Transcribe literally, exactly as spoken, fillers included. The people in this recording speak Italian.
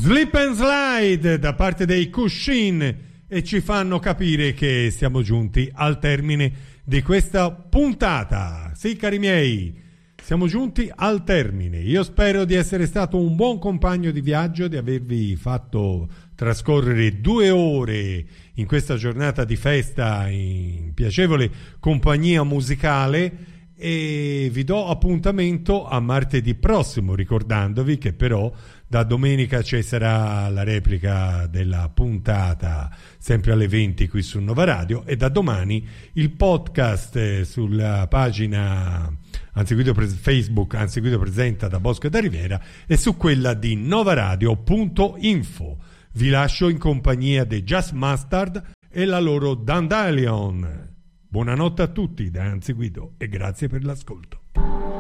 Slip and Slide da parte dei Cushin, e ci fanno capire che siamo giunti al termine di questa puntata. Sì, cari miei, siamo giunti al termine. Io spero di essere stato un buon compagno di viaggio, di avervi fatto trascorrere due ore in questa giornata di festa in piacevole compagnia musicale, e vi do appuntamento a martedì prossimo, ricordandovi che però da domenica ci sarà la replica della puntata sempre alle venti qui su Nova Radio, e da domani il podcast sulla pagina Anziguido Facebook Anziguido presenta da Bosco e da Rivera, e su quella di novaradio punto info. Vi lascio in compagnia dei Jazz Mustard e la loro Dandelion. Buonanotte a tutti da Anziguido e grazie per l'ascolto.